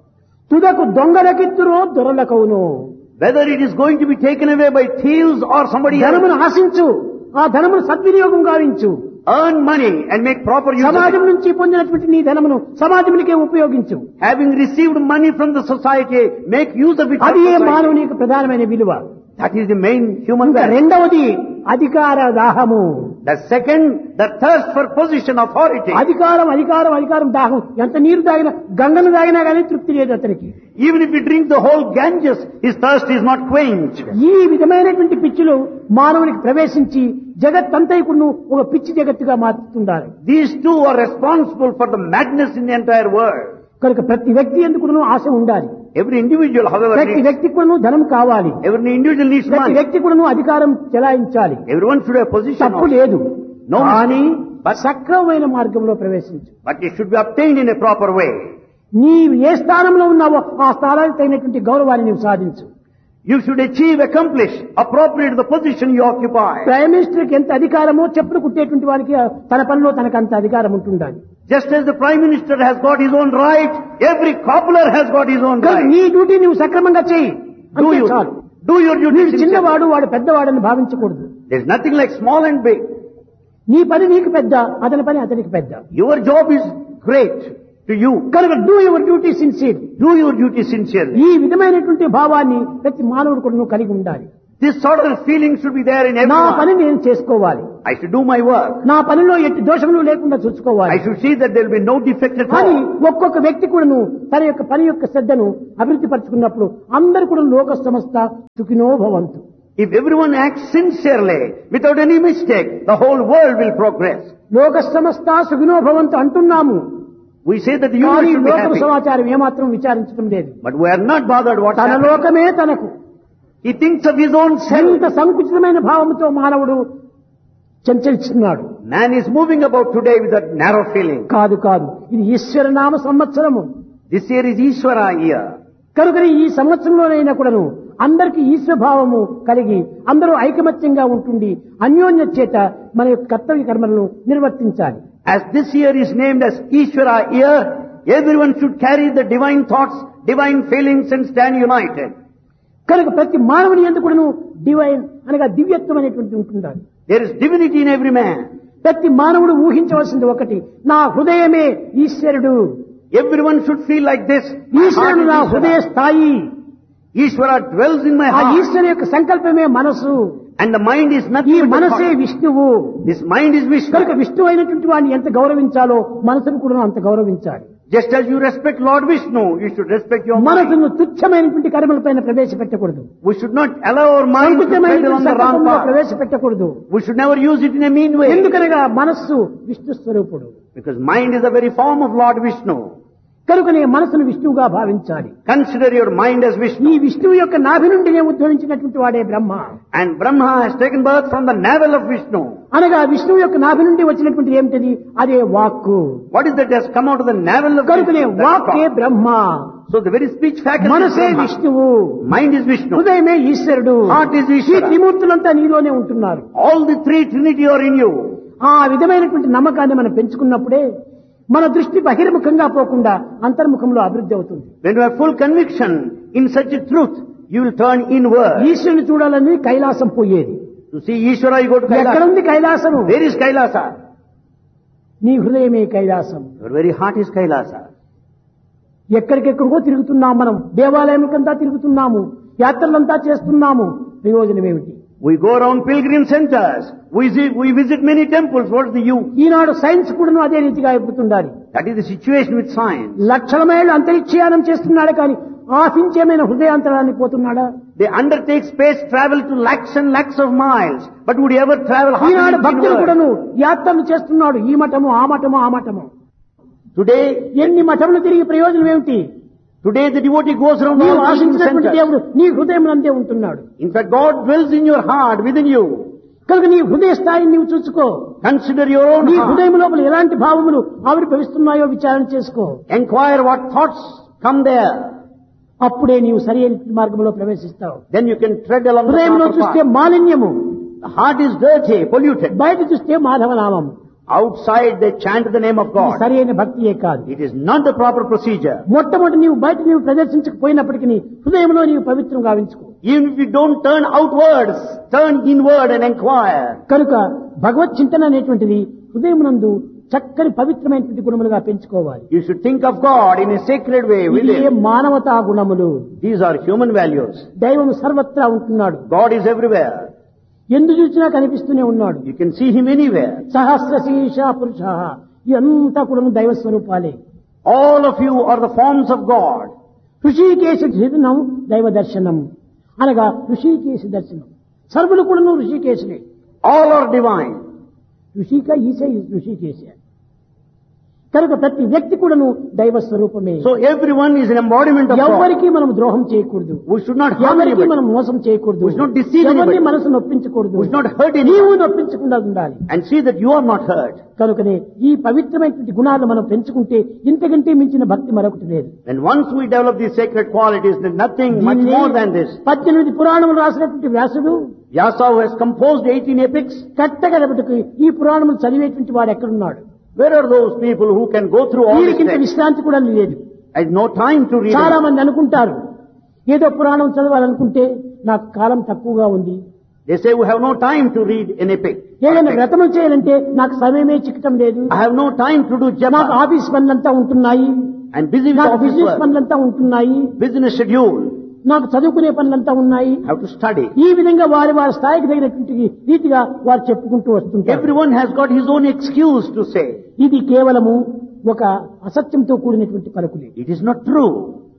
Speaker 1: తుదకు దొంగలకిత్తురో దొరలకవును.
Speaker 2: Whether it is going to be taken away by thieves or somebody else,
Speaker 1: ధనమును ఆశించు, ఆ ధనమును సద్వినియోగం గావించు.
Speaker 2: earn money and make proper use of
Speaker 1: సమాజం
Speaker 2: it.
Speaker 1: నుంచి పొందినటువంటి నీ ధనమును సమాజమునికే ఉపయోగించు.
Speaker 2: Having received money from the society, make use of it. for
Speaker 1: అది ఏ
Speaker 2: society.
Speaker 1: మానవుని యొక్క ప్రధానమైన విలువ.
Speaker 2: That is the main human
Speaker 1: ఇంకా
Speaker 2: value.
Speaker 1: రెండవది అధికార దాహము.
Speaker 2: The second, the thirst for position, authority.
Speaker 1: అధికారం అధికారం అధికారం దాహం. ఎంత నీరు తాగినా, గంగను తాగినా కానీ తృప్తి లేదు అతనికి.
Speaker 2: Even if he drinks the whole Ganges, his thirst is not quenched.
Speaker 1: ఈ విధమైనటువంటి పిచ్చిలో మానవునికి ప్రవేశించి జగత్తంతైకును ఒక పిచ్చి జగత్తుగా మార్చుతుండాలి.
Speaker 2: These two are responsible for the madness in the entire world.
Speaker 1: కనుక ప్రతి వ్యక్తి ఎందుకును ఆశ ఉండాలి.
Speaker 2: Every individual, however,
Speaker 1: ప్రతి
Speaker 2: needs,
Speaker 1: వ్యక్తి కూడాను ధనం కావాలి.
Speaker 2: every individual needs
Speaker 1: ప్రతి
Speaker 2: money.
Speaker 1: వ్యక్తి కూడాను అధికారం చెలాయించాలి.
Speaker 2: Everyone should have position
Speaker 1: తప్పు
Speaker 2: also.
Speaker 1: లేదు.
Speaker 2: No
Speaker 1: కానీ
Speaker 2: mistake.
Speaker 1: సక్రమమైన మార్గంలో ప్రవేశించు.
Speaker 2: But it should be obtained in a proper way.
Speaker 1: నీవు ఏ స్థానంలో ఉన్నావో ఆ స్థానానికి తగినటువంటి గౌరవాన్ని నీవు సాధించు.
Speaker 2: You should achieve, accomplish, appropriate the position you occupy.
Speaker 1: Prime minister కి ఎంత అధికారమో చెప్పులు కుట్టేటువంటి వారికి తన పనిలో తనకు అంత అధికారం ఉంటుండాలి.
Speaker 2: Just as the Prime Minister has got his own right, every cobbler has got his own
Speaker 1: కనుక
Speaker 2: right.
Speaker 1: నీ డ్యూటీ నువ్వు సక్రమంగా చేయి.
Speaker 2: Do
Speaker 1: అంతే
Speaker 2: you,
Speaker 1: చాలు.
Speaker 2: do your duty
Speaker 1: నీవు
Speaker 2: sincerely.
Speaker 1: చిన్నవాడు, వాడు పెద్దవాడని భావించకూడదు.
Speaker 2: There's nothing like small and big.
Speaker 1: నీ పని నీకు పెద్ద, అతని పని అతనికి పెద్ద.
Speaker 2: Your job is great to you.
Speaker 1: కనుక do your duty sincere.
Speaker 2: Do your duty sincerely.
Speaker 1: ఈ విధమైనటువంటి భావాన్ని ప్రతి మానవుడు కూడా నువ్వు కలిగి ఉండాలి.
Speaker 2: This sort of feeling should be there in
Speaker 1: నా పని
Speaker 2: everyone.
Speaker 1: నేను చేసుకోవాలి,
Speaker 2: I should do my work.
Speaker 1: నా పనిలో ఎట్టి దోషములు లేకుండా
Speaker 2: I
Speaker 1: చూసుకోవాలి.
Speaker 2: should see that there will be no defect at
Speaker 1: కానీ
Speaker 2: all.
Speaker 1: ఒక్కొక్క వ్యక్తి కూడాను తన యొక్క పని యొక్క శ్రద్ధను అభివృద్ధి పరుచుకున్నప్పుడు అందరూ కూడా లోక సమస్త సుఖినో భవంతు.
Speaker 2: If everyone acts sincerely, without any mistake, the whole world will progress.
Speaker 1: లోక సమస్త సుఖినో భవంతు అంటున్నాము.
Speaker 2: We say that the
Speaker 1: కానీ
Speaker 2: universe should be
Speaker 1: లోకం
Speaker 2: happy.
Speaker 1: సమాచారం ఏమాత్రం విచారించడం లేదు.
Speaker 2: But we are not bothered what
Speaker 1: తన
Speaker 2: happens.
Speaker 1: లోకమే తనకు.
Speaker 2: He thinks of his own self.
Speaker 1: ఎంత సంకుచితమైన భావంతో మానవుడు చంచలిస్తున్నాడు.
Speaker 2: Man is moving about today with a narrow feeling.
Speaker 1: కాదు కాదు, ఇది ఈశ్వర నామ సంవత్సరము.
Speaker 2: This year is Ishvara year.
Speaker 1: కనుక ఈ సంవత్సరంలోనైనా కూడాను అందరికీ ఈశ్వర భావము కలిగి అందరూ ఐకమత్యంగా ఉంటుండి అన్యోన్య చేత మన యొక్క కర్తవ్య కర్మలను నిర్వర్తించాలి.
Speaker 2: As this year is named as Ishvara year, everyone should carry the divine thoughts, divine feelings and stand united.
Speaker 1: కనుక ప్రతి మానవుని యందు కూడాను డివైన్ అనగా దివ్యత్వం అనేటువంటి ఉంటుండాలి.
Speaker 2: There is divinity in every man.
Speaker 1: ప్రతి మానవుడు ఊహించవలసింది ఒకటి, నా హృదయమే ఈశ్వరుడు.
Speaker 2: Everyone should feel like this. My heart
Speaker 1: ఈశ్వరుడు
Speaker 2: is
Speaker 1: నా
Speaker 2: Ishvara.
Speaker 1: హృదయ స్థాయి.
Speaker 2: Ishvara dwells in my
Speaker 1: ఆ
Speaker 2: heart.
Speaker 1: ఈశ్వరు యొక్క సంకల్పమే మనసు.
Speaker 2: And the mind is
Speaker 1: ఈ
Speaker 2: nothing but the
Speaker 1: మనసే
Speaker 2: thought.
Speaker 1: విష్ణువు.
Speaker 2: This mind is Vishnu.
Speaker 1: కనుక విష్ణువు అయినటువంటి వాడిని ఎంత గౌరవించాలో మనసును కూడా అంత గౌరవించాలి.
Speaker 2: Just as you respect Lord Vishnu, you should respect your mind.
Speaker 1: మనసును తుచ్చమైనటువంటి కర్మలపైన ప్రవేశపెట్టకూడదు.
Speaker 2: We should not allow our mind to tread
Speaker 1: సంకుచితమైనటువంటి
Speaker 2: on the wrong
Speaker 1: సంకల్పంలో
Speaker 2: path.
Speaker 1: ప్రవేశపెట్టకూడదు.
Speaker 2: We should never use it in a mean way.
Speaker 1: ఎందుకనగా మనస్సు విష్ణు స్వరూపుడు.
Speaker 2: Because mind is the very form of Lord Vishnu.
Speaker 1: కనుకనే మనసును విష్ణువుగా భావించాలి.
Speaker 2: Consider your mind as
Speaker 1: ఈ
Speaker 2: Vishnu.
Speaker 1: విష్ణువు యొక్క నాభి నుండినే ఉద్భవించినటువంటి వాడే బ్రహ్మ.
Speaker 2: And Brahma has taken birth from the navel of Vishnu.
Speaker 1: అనగా విష్ణువు యొక్క నాభి నుండి వచ్చినటువంటి ఏమిటది? అదే వాక్కు.
Speaker 2: What is that has come out of the navel of
Speaker 1: కనుకనే
Speaker 2: Vishnu? That's
Speaker 1: వాక్కే
Speaker 2: thought.
Speaker 1: Brahma.
Speaker 2: So the very speech faculty is
Speaker 1: మనసే
Speaker 2: Brahma.
Speaker 1: విష్ణువు.
Speaker 2: Mind is Vishnu.
Speaker 1: హృదయమే ఈశ్వరుడు.
Speaker 2: Heart is
Speaker 1: ఈ
Speaker 2: Ishvara.
Speaker 1: త్రిమూర్తులంతా నీలోనే ఉంటున్నారు.
Speaker 2: All the three Trinity are in you.
Speaker 1: ఆ విధమైనటువంటి నమ్మకాన్ని మనం పెంచుకున్నప్పుడే మన దృష్టి బహిర్ముఖంగా పోకుండా అంతర్ముఖంలో అభివృద్ధి అవుతుంది.
Speaker 2: When you have full conviction in such a truth, you will turn inward.
Speaker 1: ఈశ్వరుని చూడాలని కైలాసం పోయేది.
Speaker 2: To see Ishvara, you go to Kailasa.
Speaker 1: ఎక్కడుంది కైలాసము?
Speaker 2: Where is Kailasa?
Speaker 1: నీ హృదయమే Kailasam.
Speaker 2: Your very heart is Kailasa.
Speaker 1: ఎక్కడికెక్కడికో తిరుగుతున్నాం మనం, దేవాలయంకంతా తిరుగుతున్నాము, యాత్రలంతా చేస్తున్నాము, ప్రయోజనం ఏమిటి?
Speaker 2: We go around pilgrim centers. We visit many temples. What's the use?
Speaker 1: Eenadu science కూడా అదే రీతిగా అయిపోతుండాలి.
Speaker 2: That is the situation with science.
Speaker 1: లక్షల మైళ్ళు అంతరిక్షయానం చేస్తున్నాడు కానీ ఆశించేమైన హృదయాంతరానికి పోతున్నాడా?
Speaker 2: They undertake space travel to lakhs and lakhs of miles. But would you ever travel
Speaker 1: ఈనాడు భక్తులు
Speaker 2: inward?
Speaker 1: కూడాను యాత్రలు చేస్తున్నాడు, ఈ మఠము ఆ మఠము ఆ మఠము.
Speaker 2: Today,
Speaker 1: ఎన్ని మఠములు తిరిగి ప్రయోజనం ఏమిటి?
Speaker 2: the devotee goes around
Speaker 1: నీవు
Speaker 2: all pilgrim
Speaker 1: ఆశించినటువంటి
Speaker 2: centers.
Speaker 1: దేవుడు నీ హృదయం అంతే ఉంటున్నాడు.
Speaker 2: In fact, God dwells in your heart, within you.
Speaker 1: కనుక నీ హృదయ స్థాయిని నీవు చూసుకో.
Speaker 2: Consider your own
Speaker 1: నీ
Speaker 2: heart.
Speaker 1: హృదయం లోపల ఎలాంటి భావములు ఆవిర్భవిస్తున్నాయో విచారణ చేసుకో.
Speaker 2: Enquire what thoughts come there.
Speaker 1: అప్పుడే నీవు సరైన మార్గంలో ప్రవేశిస్తావు.
Speaker 2: Then you can tread along the
Speaker 1: హృదయంలో
Speaker 2: proper
Speaker 1: చూస్తే
Speaker 2: path.
Speaker 1: మాలిన్యము,
Speaker 2: The heart is dirty, polluted.
Speaker 1: బయట చూస్తే మాధవనామం.
Speaker 2: Outside they chant the name of God.
Speaker 1: సరైన భక్తియే కాదు.
Speaker 2: It is not the proper procedure.
Speaker 1: మొట్టమొదటి నీవు బయట నీవు ప్రదర్శించకపోయినప్పటికీ హృదయంలో నీవు పవిత్రం గావించుకో.
Speaker 2: Even if you don't turn outwards, turn inward and enquire.
Speaker 1: కనుక భగవత్ చింతన అనేటువంటిది హృదయమునందు చక్కని పవిత్రమైనటువంటి గుణములుగా పెంచుకోవాలి.
Speaker 2: You should think of God in a sacred way
Speaker 1: ఇదే
Speaker 2: within.
Speaker 1: మానవతా గుణములు.
Speaker 2: These are human values.
Speaker 1: దైవం సర్వత్రా ఉంటున్నాడు.
Speaker 2: God is everywhere.
Speaker 1: ఎందు చూసినా కనిపిస్తూనే ఉన్నాడు.
Speaker 2: You can see Him anywhere.
Speaker 1: సహస్ర శీర్ష పురుష, ఇదంతా కూడా దైవ స్వరూపాలే.
Speaker 2: All of you are the forms of God.
Speaker 1: Hrishikesha ధృనం దైవ దర్శనం అనగా ఋషికేశ దర్శనం. సర్వులు కూడా ఋషికేశులే.
Speaker 2: All are divine.
Speaker 1: ఋషిక ఈశ ఋషికేశ. కనుక ప్రతి వ్యక్తి కూడాను దైవ స్వరూపమే.
Speaker 2: So everyone is an embodiment of God.
Speaker 1: ఎవరికి మనం ద్రోహం చేయకూడదు,
Speaker 2: We should not harm
Speaker 1: ఎవరికి
Speaker 2: anybody.
Speaker 1: మనం మోసం చేయకూడదు,
Speaker 2: We should not deceive
Speaker 1: ఎవరిని
Speaker 2: anybody.
Speaker 1: మనసు నొప్పించకూడదు,
Speaker 2: We should not hurt anyone.
Speaker 1: నీవు నొప్పించకుండా ఉండాలి.
Speaker 2: And see that you are not hurt.
Speaker 1: కనుకనే ఈ పవిత్రమైనటువంటి గుణాలు మనం పెంచుకుంటే ఇంతకంటే మించిన భక్తి మరొకటి లేదు.
Speaker 2: And once we develop these sacred qualities, there's nothing much
Speaker 1: దీన్ని
Speaker 2: more than this.
Speaker 1: 18 పురాణములు రాసినటువంటి వ్యాసుడు
Speaker 2: Vyasa, who has composed 18 epics,
Speaker 1: కట్టగడబట్టుకు ఈ పురాణములు చదివేటువంటి వాడు ఎక్కడున్నాడు?
Speaker 2: where are those people who can go through all
Speaker 1: వీరికి
Speaker 2: this
Speaker 1: ఇంత
Speaker 2: text?
Speaker 1: విశ్రాంతి కూడా లేదు.
Speaker 2: I have no time to read
Speaker 1: చాలా
Speaker 2: it.
Speaker 1: మంది అనుకుంటారు ఏదో పురాణం చదవాలనుకుంటే నాకు కాలం తక్కువగా ఉంది,
Speaker 2: They say we have no time to read an epic.
Speaker 1: ఏదైనా వ్రతము చేయాలంటే నాకు సమయమే చిక్కటం లేదు,
Speaker 2: I have no time to do
Speaker 1: నాకు
Speaker 2: japa.
Speaker 1: ఆఫీస్ పనులంతా ఉంటున్నాయి,
Speaker 2: I'm busy with
Speaker 1: నాకు
Speaker 2: office
Speaker 1: బిజినెస్
Speaker 2: work,
Speaker 1: పనులంతా ఉంటున్నాయి,
Speaker 2: business schedule.
Speaker 1: నాకు చదువుకునే పనులంతా ఉన్నాయి.
Speaker 2: I have to study.
Speaker 1: ఈ విధంగా వారి వారి స్థాయికి తగినటువంటి రీతిగా వారు చెప్పుకుంటూ వస్తుంటారు.
Speaker 2: Everyone has got his own excuse to say.
Speaker 1: ఇది కేవలము ఒక అసత్యంతో కూడినటువంటి పలుకులే.
Speaker 2: It is not true.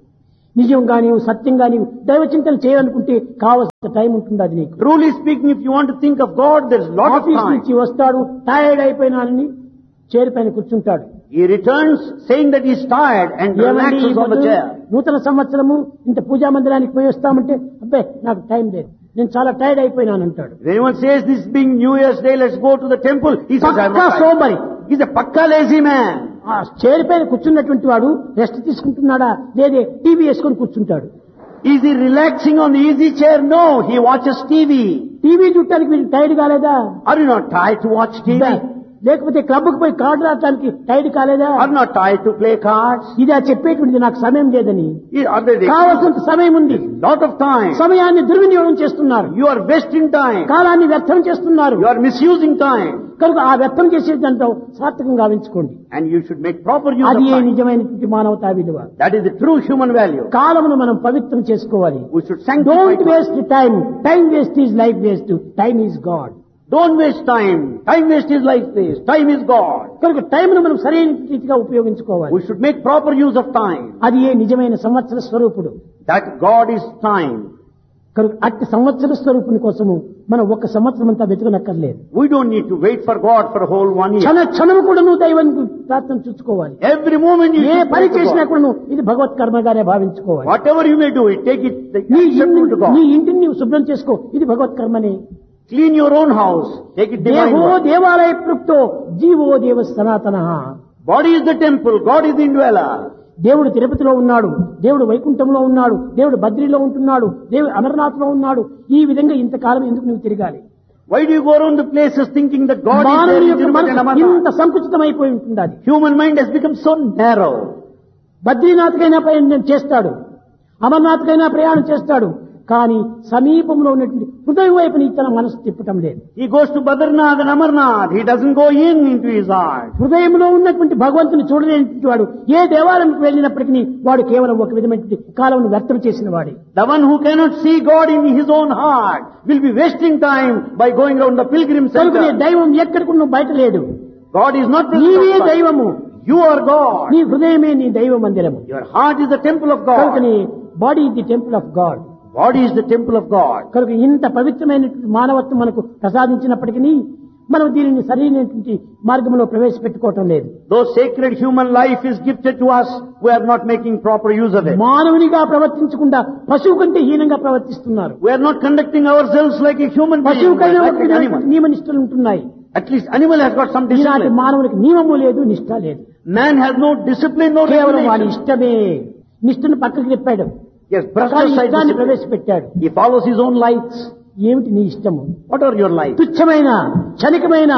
Speaker 1: నిజంగా నీవు సత్యంగా నీవు దైవ చింతన చేయాలనుకుంటే కావలసిన టైం ఉంటుంది అది నీకు.
Speaker 2: Truly speaking, if you want to think of God, there's a lot of
Speaker 1: office
Speaker 2: time.
Speaker 1: నుంచి వస్తాడు, టైర్డ్ అయిపోయినానని చైర్ పైన కూర్చుంటాడు.
Speaker 2: He returns saying that he's tired and
Speaker 1: ఏమండి
Speaker 2: relaxes on the chair.
Speaker 1: నూతన సంవత్సరము ఇంత పూజా మందిరానికి పోయి వస్తామంటే అబ్బే నాకు టైం లేదు, నేను చాలా టైర్డ్ అయిపోయినాను అంటాడు.
Speaker 2: If anyone says this being New Year's Day, let's go to the temple, he says, I'm
Speaker 1: Pakka
Speaker 2: not tired.
Speaker 1: సోమరి.
Speaker 2: He's a pakka lazy man.
Speaker 1: ఆ చైర్ పైన కూర్చున్నటువంటి వాడు రెస్ట్ తీసుకుంటున్నాడా లేదే టీవీ వేసుకొని కూర్చుంటాడు.
Speaker 2: Is he relaxing on the easy chair? No, he watches TV.
Speaker 1: TV చూడటానికి వీడికి టైర్డ్ కాలేదా?
Speaker 2: Are you not tired to watch TV?
Speaker 1: లేకపోతే క్లబ్కు పోయి కార్డు రావడానికి టైర్డ్ కాలేదా?
Speaker 2: Are you not tired to play cards?
Speaker 1: ఇది చెప్పేటువంటిది నాకు సమయం లేదని.
Speaker 2: Are they
Speaker 1: కావాల్సినంత సమయం ఉంది,
Speaker 2: lot of time?
Speaker 1: సమయాన్ని దుర్వినియోగం చేస్తున్నారు,
Speaker 2: You are wasting time.
Speaker 1: కాలాన్ని వ్యర్థం చేస్తున్నారు.
Speaker 2: You are misusing time.
Speaker 1: కనుక ఆ వ్యర్థం చేసే దాంట్లో సార్థకంగా గావించుకోండి.
Speaker 2: And you should make proper use of
Speaker 1: అది
Speaker 2: time.
Speaker 1: నిజమైనటువంటి మానవతా విలువ.
Speaker 2: That is the true human value.
Speaker 1: కాలమును మనం పవిత్రం చేసుకోవాలి.
Speaker 2: We should sanctify
Speaker 1: don't
Speaker 2: time.
Speaker 1: Waste time. Time waste is life waste. Time is God.
Speaker 2: Don't waste time. Time waste is life waste. Time is God.
Speaker 1: కనుక టైంను మనం సరైన రీతిగా ఉపయోగించుకోవాలి.
Speaker 2: We should make proper use of time.
Speaker 1: అది నిజమైన సంవత్సర స్వరూపుడు.
Speaker 2: That God is time.
Speaker 1: కనుక అట్టి సంవత్సర స్వరూపుని కోసము మనం ఒక సంవత్సరం అంతా వెతకనక్కర్లేదు.
Speaker 2: We don't need to wait for God for a whole 1 year.
Speaker 1: క్షణము కూడా నువ్వు దైవానికి ప్రార్థన చూసుకోవాలి.
Speaker 2: Every moment you
Speaker 1: A
Speaker 2: should
Speaker 1: పని
Speaker 2: pray to
Speaker 1: చేసినా
Speaker 2: God.
Speaker 1: కూడా నువ్వు ఇది భగవత్ కర్మగానే భావించుకోవాలి.
Speaker 2: Whatever you may do, take it
Speaker 1: నీ
Speaker 2: acceptable to God.
Speaker 1: ఇంటిని నీవు శుభ్రం చేసుకో, ఇది భగవత్ కర్మనే.
Speaker 2: Clean your own house. Take it divine.
Speaker 1: దేహో
Speaker 2: work.
Speaker 1: దేవాలయ పృక్తో జీవో దేవ సనాతన.
Speaker 2: Body is the temple. God is the indweller.
Speaker 1: దేవుడు తిరుపతిలో ఉన్నాడు, దేవుడు వైకుంఠంలో ఉన్నాడు, దేవుడు బద్రీలో ఉంటున్నాడు, దేవుడు అమర్నాథ్లో ఉన్నాడు. ఈ విధంగా ఇంతకాలం ఎందుకు నువ్వు తిరగాలి?
Speaker 2: Why do you go around the places thinking that God is
Speaker 1: మానవుని
Speaker 2: there in
Speaker 1: యొక్క
Speaker 2: Tirupati and
Speaker 1: మనసు ఇంత
Speaker 2: Amarnath?
Speaker 1: సంకుచితమైపోయి ఉంటుంది. అది
Speaker 2: Human mind has become so narrow.
Speaker 1: బద్రీనాథ్కైనా ప్రయాణం చేస్తాడు, అమర్నాథ్కైనా ప్రయాణం చేస్తాడు, కానీ సమీపంలో ఉన్నటువంటి హృదయం వైపు తన మనసు తిప్పటం లేదు.
Speaker 2: He goes to Badrinath and Amarnath. He doesn't go into his heart.
Speaker 1: హృదయంలో ఉన్నటువంటి భగవంతుని చూడలేనటువంటి వాడు ఏ దేవాలయంకి వెళ్ళినప్పటికీ వాడు కేవలం ఒక విధమైనటువంటి కాలం వ్యర్థం చేసిన వాడే.
Speaker 2: The one who cannot see God in his own heart will be wasting time by going around the pilgrim
Speaker 1: కనుకనే
Speaker 2: center.
Speaker 1: దైవం ఎక్కడికి నువ్వు బయట లేడు.
Speaker 2: God is not present
Speaker 1: నీవే
Speaker 2: outside.
Speaker 1: దైవము.
Speaker 2: You are God.
Speaker 1: నీ హృదయమే నీ దైవ మందిరము.
Speaker 2: Your heart is the temple of God.
Speaker 1: కనుకని body is the temple of God.
Speaker 2: Body is the temple of God.
Speaker 1: కనుక ఇంత పవిత్రమైనటువంటి మానవత్వం మనకు ప్రసాదించినప్పటికీ మనం దీనిని సరైనటువంటి మార్గంలో ప్రవేశపెట్టుకోవటం లేదు.
Speaker 2: Though sacred human life is gifted to us, we are not making proper use of it.
Speaker 1: మానవునిగా ప్రవర్తించకుండా పశువు కంటే హీనంగా ప్రవర్తిస్తున్నారు.
Speaker 2: We are not conducting ourselves like a human being,
Speaker 1: పశువుకైనా
Speaker 2: like
Speaker 1: ఒక
Speaker 2: an animal.
Speaker 1: నియమ నిష్టలు ఉంటున్నాయి.
Speaker 2: At least animal has got some
Speaker 1: ఈనాటి
Speaker 2: discipline.
Speaker 1: మానవునికి నియమము లేదు, నిష్ట లేదు.
Speaker 2: Man has no discipline, no
Speaker 1: కేవలం వాడి
Speaker 2: regulation.
Speaker 1: ఇష్టమే. నిష్టను పక్కకి తిప్పాడు,
Speaker 2: He has brushed
Speaker 1: కానీ
Speaker 2: aside
Speaker 1: ఇష్టాన్ని
Speaker 2: discipline.
Speaker 1: ప్రవేశపెట్టాడు.
Speaker 2: He follows his own lights.
Speaker 1: ఏమిటి నీ ఇష్టము?
Speaker 2: What are your lights?
Speaker 1: తుచ్చమైన క్షణికమైన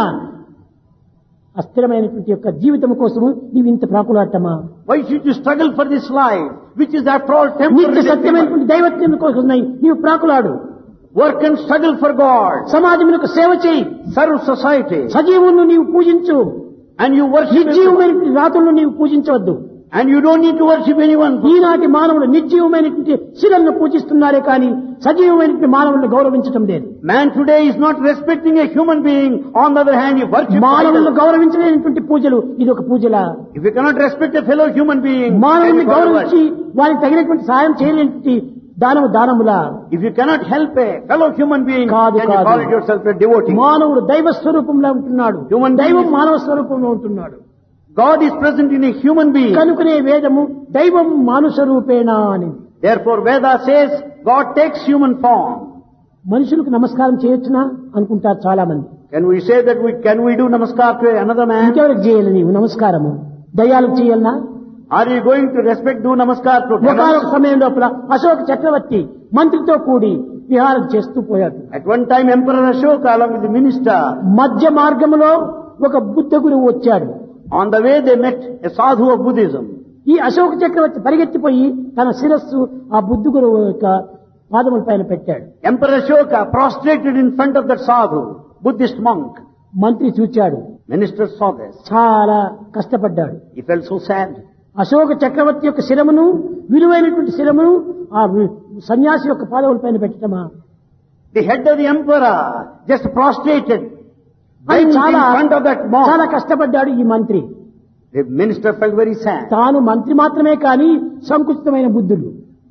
Speaker 1: అస్థిరమైనటువంటి యొక్క జీవితం కోసము నీవు ఇంత ప్రాకులాటమా?
Speaker 2: Why should you struggle for this life, which is after all
Speaker 1: నిత్య
Speaker 2: temporary?
Speaker 1: సత్యమైనటువంటి దైవత్వం కోసమై నీవు ప్రాకులాడు.
Speaker 2: Work and struggle for God.
Speaker 1: సమాజమునకు సేవ చేయి.
Speaker 2: Serve society.
Speaker 1: సజీవులను నీవు పూజించు.
Speaker 2: And you worship everyone.
Speaker 1: నిర్జీవమైనటువంటి రాతులను నీవు పూజించవద్దు.
Speaker 2: And you don't need to worship anyone.
Speaker 1: ఈనాటి మానవులు నిర్జీవమైనటువంటి శిలను పూజిస్తున్నారే కానీ సజీవమైనటువంటి మానవులను గౌరవించడం లేదు.
Speaker 2: Man today is not respecting a human being. On the other hand, he worships
Speaker 1: మానవులను
Speaker 2: idols.
Speaker 1: గౌరవించలేనటువంటి పూజలు ఇది ఒక పూజలా?
Speaker 2: If you cannot respect a fellow human being, then
Speaker 1: మానవుల్ని
Speaker 2: you gotta
Speaker 1: గౌరవించి
Speaker 2: worship.
Speaker 1: వారికి తగినటువంటి సాయం చేయలేనటువంటి దానములా?
Speaker 2: If you cannot help a fellow human being,
Speaker 1: కాదు,
Speaker 2: then you
Speaker 1: కాదు.
Speaker 2: call it yourself a devotee.
Speaker 1: మానవుడు దైవ స్వరూపంలో ఉంటున్నాడు,
Speaker 2: Human
Speaker 1: దైవం
Speaker 2: being is-
Speaker 1: మానవ స్వరూపంలో ఉంటున్నాడు.
Speaker 2: God is present in a human being.
Speaker 1: కనుకనే వేదము దైవం మానుష రూపేణా అని.
Speaker 2: Therefore, Veda says God takes human form.
Speaker 1: మనుషులకు నమస్కారం చేయొచ్చునా అనుకుంటారు చాలా మంది.
Speaker 2: Can we say that can we do namaskar to another man?
Speaker 1: ఇంకెవరికి చేయాలి నీవు నమస్కారము? దయ్యాలకు చేయాలనా?
Speaker 2: Are you going to do namaskar to
Speaker 1: ఒకనొక
Speaker 2: demons?
Speaker 1: సమయం లోపల అశోక చక్రవర్తి మంత్రితో కూడి విహారం చేస్తూ పోయాడు.
Speaker 2: At one time, Emperor Ashoka, along with the minister,
Speaker 1: మధ్య మార్గములో ఒక బుద్ధ గురువు వచ్చాడు.
Speaker 2: on the way they met a sadhu of Buddhism.
Speaker 1: ఈ అశోక చక్రవర్తి పరిగెత్తిపోయి తన శిరస్సు ఆ బుద్ధ గురువు యొక్క పాదముల పైన పెట్టాడు.
Speaker 2: Emperor Ashoka prostrated in front of that sadhu, Buddhist monk.
Speaker 1: మంత్రి చూచాడు,
Speaker 2: Minister saw this.
Speaker 1: చాలా కష్టపడ్డాడు.
Speaker 2: He felt so sad.
Speaker 1: Ashoka చక్రవర్తి యొక్క శిరమును, విలువైనటువంటి శిరమును ఆ సన్యాసి యొక్క పాదముల పైన పెట్టటమా?
Speaker 2: The head of the emperor just prostrated
Speaker 1: అని
Speaker 2: in
Speaker 1: చాలా
Speaker 2: front of that monk.
Speaker 1: చాలా కష్టపడ్డాడు ఈ మంత్రి.
Speaker 2: The minister felt very sad.
Speaker 1: తాను మంత్రి మాత్రమే కాని సంకుచితమైన బుద్ధులు.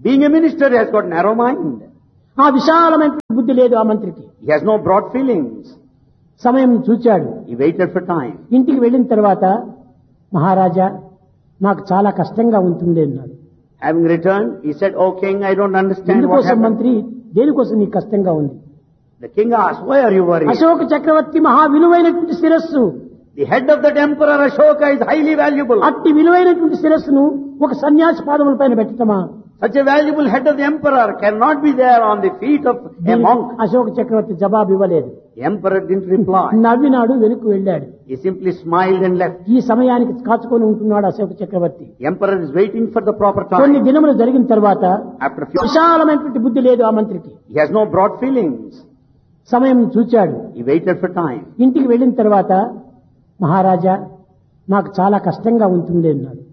Speaker 2: Being a minister, he has got narrow mind.
Speaker 1: ఆ విశాలమైన బుద్ధి లేదు ఆ మంత్రికి.
Speaker 2: He has no broad feelings.
Speaker 1: సమయం చూచాడు.
Speaker 2: He waited for time.
Speaker 1: ఇంటికి వెళ్ళిన తర్వాత మహారాజా నాకు చాలా కష్టంగా ఉంటుంది అన్నాడు.
Speaker 2: Having returned, he said, "O king, I don't understand what
Speaker 1: ఎందుకోసం
Speaker 2: happened."
Speaker 1: మంత్రి, దేనికోసం నీకు కష్టంగా ఉంది?
Speaker 2: The king asked, "Why are you worried?"
Speaker 1: Ashoka చక్రవర్తి మహా విలువైనటువంటి శిరస్సు,
Speaker 2: The head of that emperor Ashoka is highly valuable.
Speaker 1: అట్టి విలువైనటువంటి శిరస్సును ఒక సన్యాసి పాదముల పైన పెట్టటమా?
Speaker 2: Such a valuable head of the emperor cannot be there on the feet of a monk.
Speaker 1: Ashoka చక్రవర్తి జవాబు ఇవ్వలేదు.
Speaker 2: The emperor didn't reply.
Speaker 1: నవ్వినాడు, వెనుక్కు వెళ్ళాడు.
Speaker 2: He simply smiled and left.
Speaker 1: ఈ సమయానికి కాచుకొని ఉంటున్నాడు అశోక చక్రవర్తి.
Speaker 2: The emperor is waiting for the proper
Speaker 1: కొన్ని
Speaker 2: time.
Speaker 1: దినములు జరిగిన తర్వాత
Speaker 2: After a few,
Speaker 1: విశాలమైనటువంటి బుద్ధి లేదు ఆ మంత్రికి.
Speaker 2: he has no broad feelings.
Speaker 1: సమయం చూచాడు.
Speaker 2: He waited for time.
Speaker 1: ఇంటికి వెళ్ళిన తర్వాత మహారాజా నాకు చాలా కష్టంగా ఉంటుంది అన్నాడు.